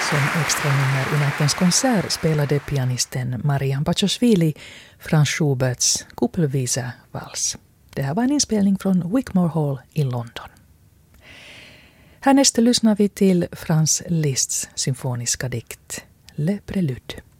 Som extra nummer i nattens konsert spelade pianisten Marian Baciosvili Franz Schuberts Kuppelvisa vals. Det här var en inspelning från Wigmore Hall i London. Härnäst lyssnar vi till Franz Liszts symfoniska dikt Le Prélude.